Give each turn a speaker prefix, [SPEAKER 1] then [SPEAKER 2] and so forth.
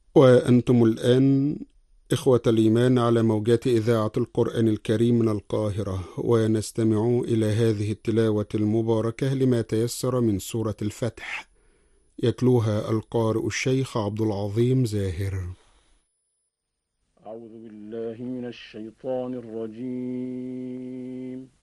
[SPEAKER 1] وأنتم الآن إخوة الإيمان على موجات إذاعة القرآن الكريم من القاهرة، ونستمع إلى هذه التلاوة المباركة لما تيسر من سورة الفتح، يتلوها القارئ الشيخ عبد العظيم زاهر.
[SPEAKER 2] أعوذ بالله من الشيطان الرجيم.